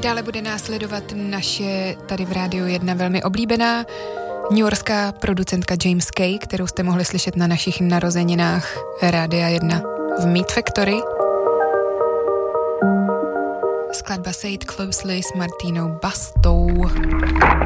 Dále bude následovat naše tady v Rádiu 1 velmi oblíbená newyorská producentka James Kay, kterou jste mohli slyšet na našich narozeninách Rádia 1 v Meat Factory. Skladba Say It Closely s Martínou Bastou.